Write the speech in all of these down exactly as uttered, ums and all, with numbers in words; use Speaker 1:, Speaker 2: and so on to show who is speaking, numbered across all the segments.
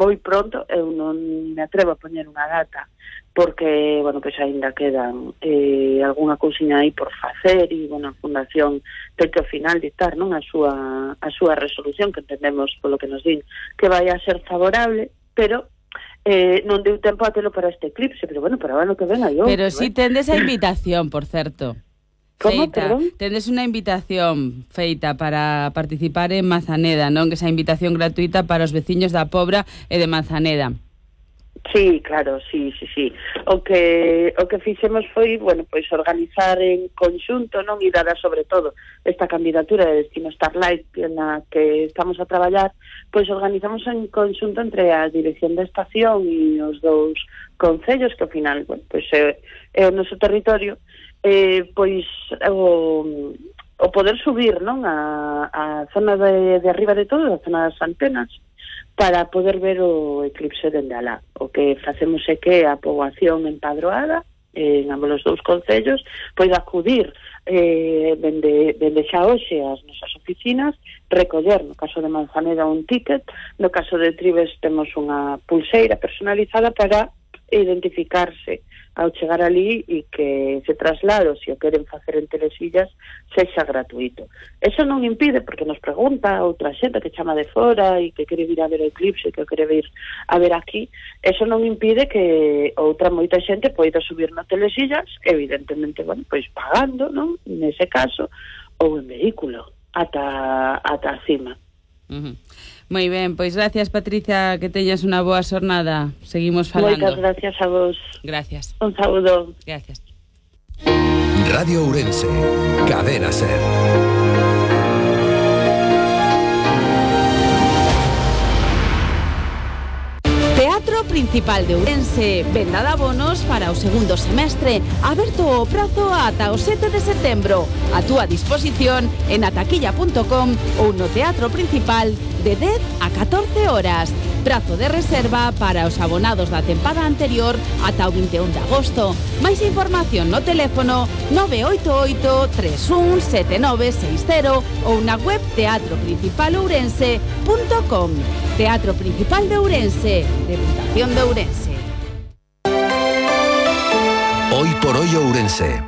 Speaker 1: moi pronto, eu non me atrevo a poñer unha data, porque, bueno, pois ainda quedan eh, algunha cousiña aí por facer e, bueno, a Fundación ten que ao final dictar, non, a súa, a súa resolución, que entendemos, polo que nos din, que vai a ser favorable, pero eh, non deu tempo a telo para este eclipse, pero, bueno, para o ano que ven hai outro.
Speaker 2: Pero si sí tendes a invitación, por certo.
Speaker 1: Como,
Speaker 2: feita.
Speaker 1: perdón?
Speaker 2: Tendes unha invitación feita para participar en Manzaneda, non? Que esa invitación gratuita para os veciños da Pobra e de Manzaneda.
Speaker 1: Sí, claro, sí, sí, sí. O que o que fixemos foi, bueno, pois organizar en conxunto, non, e dada sobre todo esta candidatura de Destino Starlight na que estamos a traballar, pois organizamos en conxunto entre a dirección da estación e os dous concellos, que ao final, bueno, pois é, é o noso territorio, eh, pois o, o poder subir, non, a, a zona de, de arriba de todo, a zona das antenas, para poder ver o eclipse dende alá. O que facemos é que a poboación empadroada en ambos os dous concellos poida acudir eh, dende, dende xa hoxe ás nosas oficinas, recoller, no caso de Manzaneda, un ticket, no caso de Trives temos unha pulseira personalizada para identificarse ao chegar ali e que se traslado, se o queren facer en Telesillas, sexa gratuito. Eso non impide, porque nos pregunta outra xente que chama de fora e que quere vir a ver o eclipse, que o quere vir a ver aquí, eso non impide que outra moita xente poida subir na Telesillas, evidentemente, bueno, pois pagando, non? Nese caso, ou en vehículo, ata, ata cima.
Speaker 2: Uh-huh. Moi ben, pois gracias, Patricia, que teñas unha boa xornada. Seguimos falando.
Speaker 1: Moitas gracias a vos.
Speaker 2: Gracias.
Speaker 1: Un saúdo.
Speaker 2: Gracias.
Speaker 3: Radio Ourense, Cadena Ser.
Speaker 4: Teatro Principal de Ourense, venda de abonos para o segundo semestre, aberto o prazo ata o sete de setembro. A túa disposición en ataquilla punto com ou no Teatro Principal de dez a catorce horas. Prazo de reserva para os abonados da tempada anterior ata o vinte e un de agosto. Máis información no teléfono nove oito oito, tres un sete nove seis cero ou na web teatro principal ourense punto com. Teatro Principal de Ourense, Deputación de Ourense.
Speaker 3: Hoy por hoy Ourense.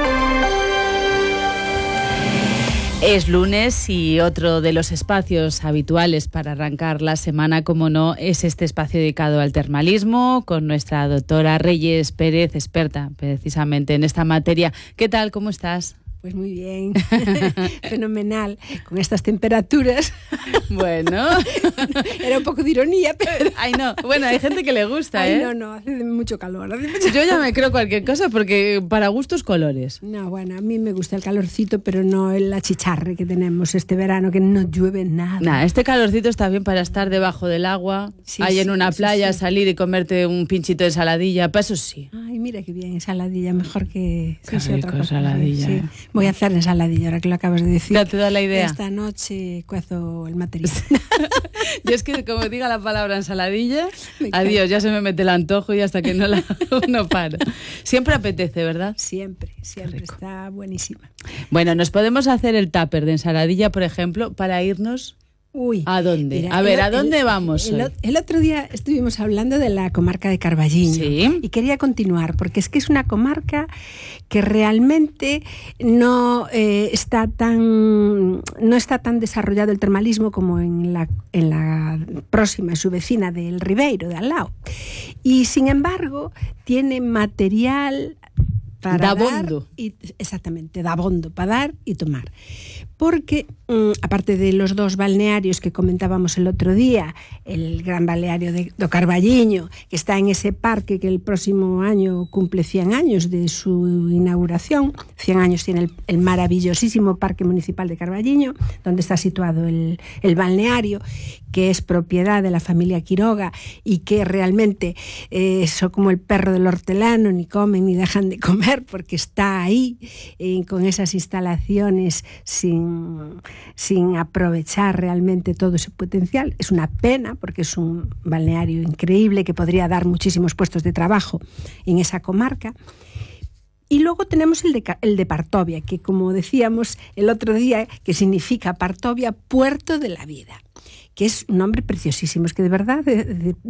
Speaker 2: Es lunes y otro de los espacios habituales para arrancar la semana, como no, es este espacio dedicado al termalismo con nuestra doctora Reyes Pérez, experta precisamente en esta materia. ¿Qué tal? ¿Cómo estás?
Speaker 5: Pues muy bien, fenomenal, con estas temperaturas.
Speaker 2: Bueno.
Speaker 5: Era un poco de ironía, pero...
Speaker 2: Ay, no, bueno, hay gente que le gusta,
Speaker 5: Ay,
Speaker 2: ¿eh?
Speaker 5: no, no, hace mucho calor. Hace mucho...
Speaker 2: Yo ya me creo cualquier cosa porque para gustos colores.
Speaker 5: No, bueno, a mí me gusta el calorcito, pero no el achicharre que tenemos este verano, que no llueve nada.
Speaker 2: Nah, este calorcito está bien para estar debajo del agua,
Speaker 5: sí,
Speaker 2: ahí
Speaker 5: sí,
Speaker 2: en una playa,
Speaker 5: sí.
Speaker 2: salir y comerte un pinchito de ensaladilla, para eso sí.
Speaker 5: Ay, mira qué bien, ensaladilla, mejor que...
Speaker 2: Qué
Speaker 5: sí,
Speaker 2: rico,
Speaker 5: otra cosa.
Speaker 2: ensaladilla.
Speaker 5: Sí. Voy a hacer ensaladilla, ahora que lo acabas de decir.
Speaker 2: Ya te da la idea.
Speaker 5: Esta noche cuezo el material.
Speaker 2: Yo es que como diga la palabra ensaladilla, adiós, ya se me mete el antojo y hasta que no la no paro. Siempre apetece, ¿verdad?
Speaker 5: Siempre, siempre está buenísima.
Speaker 2: Bueno, nos podemos hacer el tupper de ensaladilla, por ejemplo, para irnos...
Speaker 5: Uy,
Speaker 2: ¿a dónde?
Speaker 5: Mira,
Speaker 2: a ver,
Speaker 5: el,
Speaker 2: ¿a dónde
Speaker 5: el,
Speaker 2: vamos
Speaker 5: el,
Speaker 2: hoy?
Speaker 5: El otro día estuvimos hablando de la comarca de Carballiño.
Speaker 2: Sí.
Speaker 5: Y quería continuar, porque es que es una comarca que realmente no eh, está tan no está tan desarrollado el termalismo como en la, en la próxima, su vecina del Ribeiro, de al lado. Y sin embargo, tiene material para
Speaker 2: da
Speaker 5: dar
Speaker 2: bondo.
Speaker 5: Y, exactamente, da bondo para dar y tomar. Porque, um, aparte de los dos balnearios que comentábamos el otro día, el gran balneario de do Carballiño, que está en ese parque que el próximo año cumple cien años de su inauguración, cien años tiene el, el maravillosísimo Parque Municipal de Carballiño, donde está situado el, el balneario, que es propiedad de la familia Quiroga y que realmente eh, son como el perro del hortelano, ni comen ni dejan de comer porque está ahí eh, con esas instalaciones sin sin aprovechar realmente todo ese potencial. Es una pena porque es un balneario increíble que podría dar muchísimos puestos de trabajo en esa comarca. Y luego tenemos el de, el de Partovia, que como decíamos el otro día, que significa Partovia, puerto de la vida, que es un nombre preciosísimo, es que de verdad... De, de,